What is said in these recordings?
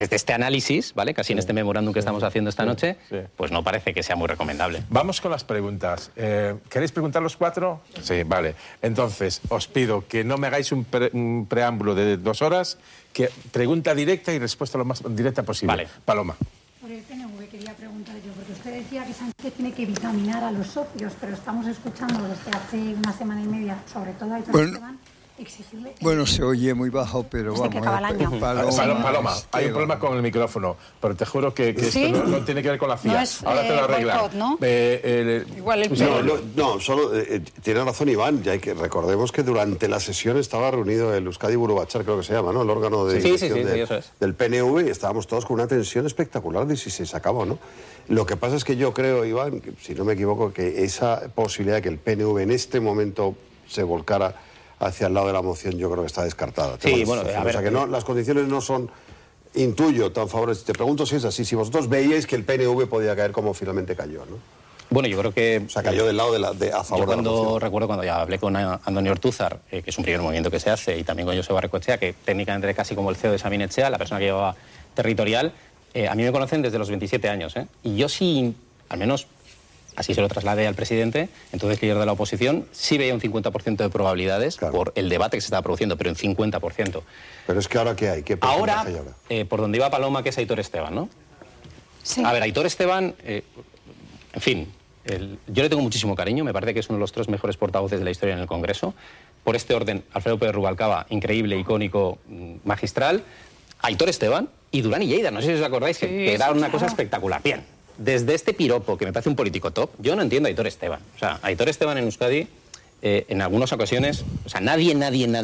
desde este análisis, ¿vale? Casi en este memorándum que estamos haciendo esta noche, pues no parece que sea muy recomendable. Vamos con las preguntas. ¿Queréis preguntar los cuatro? Sí, vale. Entonces, os pido que no me hagáis un preámbulo de 2 horas, que pregunta directa y respuesta lo más directa posible. Vale. Paloma. Por el PNV quería preguntar yo, porque usted decía que Sánchez tiene que vitaminar a los socios, pero estamos escuchando desde hace una semana y media, sobre todo a Aitor Esteban, exigirle... Bueno, se oye muy bajo, pero desde vamos. Paloma, hay un problema con el micrófono, pero te juro que ¿Sí? esto no tiene que ver con la CIA. No es, ahora te lo arreglan. boicot, ¿no? Igual solo tiene razón Iván, ya que recordemos que durante la sesión estaba reunido el Euskadi Burubachar, creo que se llama, ¿no? El órgano de dirección eso es. del PNV, y estábamos todos con una tensión espectacular de si se sacaba o no. Lo que pasa es que yo creo, Iván, que, si no me equivoco, que esa posibilidad de que el PNV en este momento se volcara hacia el lado de la moción, yo creo que está descartada. Sí, bueno, a ver, o sea que no, las condiciones no son, intuyo, tan favorables. Te pregunto si es así, si vosotros veíais que el PNV podía caer como finalmente cayó, ¿no? Bueno, yo creo que... O sea, cayó del lado a favor de la moción. Recuerdo cuando ya hablé con Antonio Ortúzar, que es un primer movimiento que se hace, y también con Joseba Barrecoechea, que técnicamente es casi como el CEO de Sabin Etxea, la persona que llevaba territorial, a mí me conocen desde los 27 años, ¿eh? Y yo sí, al menos así se lo trasladé al presidente, entonces líder de la oposición, sí veía un 50% de probabilidades por el debate que se estaba produciendo, pero en 50%. Pero es que ahora, ¿qué hay? ¿Qué ahora, hay ahora? Por donde iba Paloma, que es Aitor Esteban, ¿no? Sí. A ver, Aitor Esteban, en fin, yo le tengo muchísimo cariño, me parece que es uno de los 3 mejores portavoces de la historia en el Congreso. Por este orden, Alfredo Pérez Rubalcaba, increíble, icónico, magistral. Aitor Esteban y Durán y Lleida, no sé si os acordáis, que era una cosa espectacular. Bien, desde este piropo, que me parece un político top, yo no entiendo a Aitor Esteban. O sea, Aitor Esteban en Euskadi, en algunas ocasiones, o sea, nadie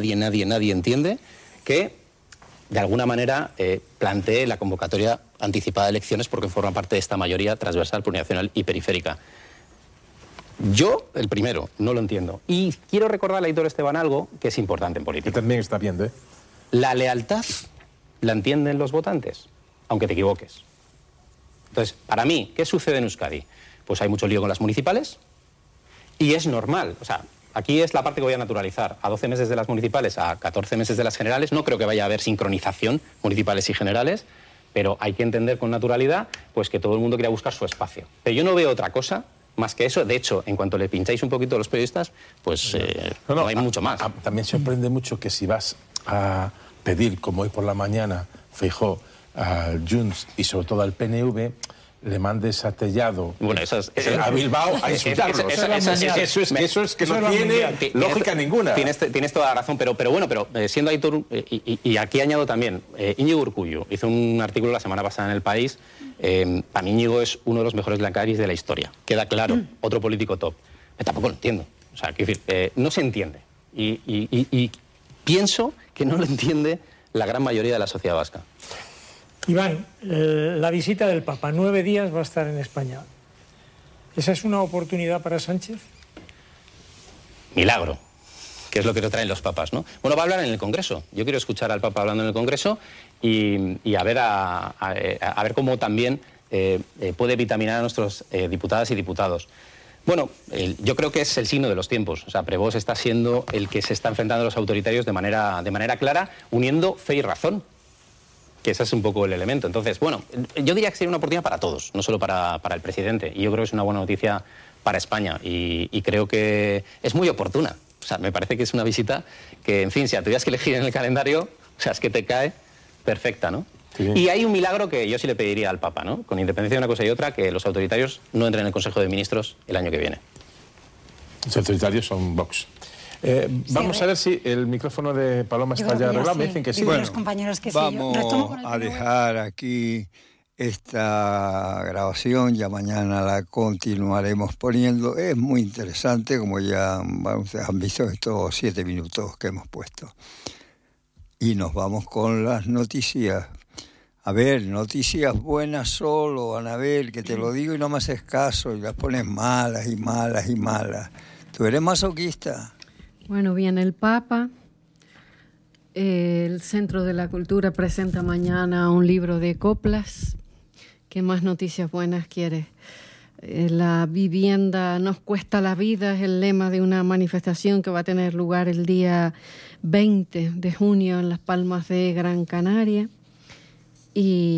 entiende que, de alguna manera, plantee la convocatoria anticipada de elecciones porque forma parte de esta mayoría transversal, plurinacional y periférica. Yo, el primero, no lo entiendo. Y quiero recordarle a Aitor Esteban algo que es importante en política. Que también está viendo, ¿eh? La lealtad la entienden los votantes, aunque te equivoques. Entonces, para mí, ¿qué sucede en Euskadi? Pues hay mucho lío con las municipales y es normal. O sea, aquí es la parte que voy a naturalizar. A 12 meses de las municipales, a 14 meses de las generales, no creo que vaya a haber sincronización municipales y generales, pero hay que entender con naturalidad pues que todo el mundo quiera buscar su espacio. Pero yo no veo otra cosa más que eso. De hecho, en cuanto le pincháis un poquito a los periodistas, pues no hay mucho más. También sorprende mucho que si vas a pedir, como hoy por la mañana, Feijóo, a Junts y sobre todo al PNV, le mandes a Tellado, bueno, a Bilbao a insultarlos. Eso es que no tiene lógica ninguna. Tienes toda la razón, pero siendo Aitor, y aquí añado también, Íñigo Urkullu hizo un artículo la semana pasada en El País. Para mí Íñigo es uno de los mejores lehendakaris de la historia. Queda claro, otro político top. Tampoco lo entiendo. O sea, quiero decir, no se entiende. Y pienso que no lo entiende la gran mayoría de la sociedad vasca. Iván, la visita del Papa, 9 días va a estar en España. ¿Esa es una oportunidad para Sánchez? Milagro, que es lo que nos traen los papas, ¿no? Bueno, va a hablar en el Congreso. Yo quiero escuchar al Papa hablando en el Congreso y a ver cómo también puede vitaminar a nuestros diputadas y diputados. Bueno, yo creo que es el signo de los tiempos. O sea, Prevost está siendo el que se está enfrentando a los autoritarios de manera clara, uniendo fe y razón, que ese es un poco el elemento. Entonces, bueno, yo diría que sería una oportunidad para todos, no solo para el presidente. Y yo creo que es una buena noticia para España y creo que es muy oportuna. O sea, me parece que es una visita que, en fin, si la tuvieras que elegir en el calendario, o sea, es que te cae perfecta, ¿no? Sí. Y hay un milagro que yo sí le pediría al Papa, ¿no? Con independencia de una cosa y otra, que los autoritarios no entren en el Consejo de Ministros el año que viene. Los autoritarios son Vox. Vamos a ver si el micrófono de Paloma está ya arreglado. Me dicen que sí. Bueno, los compañeros que vamos a dejar aquí esta grabación, ya mañana la continuaremos poniendo. Es muy interesante, como ya ustedes han visto estos 7 minutos que hemos puesto. Y nos vamos con las noticias. A ver, noticias buenas solo, Anabel, que te lo digo y no me haces caso, y las pones malas y malas y malas. ¿Tú eres masoquista? Bueno, viene el Papa. El Centro de la Cultura presenta mañana un libro de coplas. ¿Qué más noticias buenas quieres? La vivienda nos cuesta la vida es el lema de una manifestación que va a tener lugar el día 20 de junio en Las Palmas de Gran Canaria. y